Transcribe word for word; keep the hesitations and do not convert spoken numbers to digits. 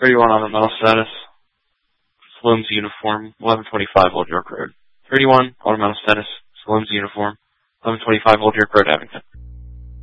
thirty-one on the metal status. Saloom's uniform, eleven twenty-five Old York Road. thirty-one, ornamental status. Saloom's uniform, eleven twenty-five Old York Road, Abington.